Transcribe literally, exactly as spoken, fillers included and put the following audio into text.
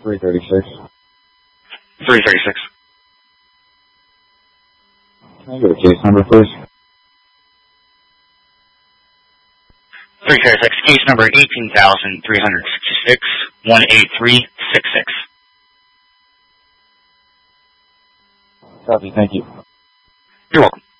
three thirty-six. three thirty-six. Can I get a case number, please? three thirty-six, case number eighteen thousand three hundred sixty-six, one eight three six six. Copy, thank you. You're welcome.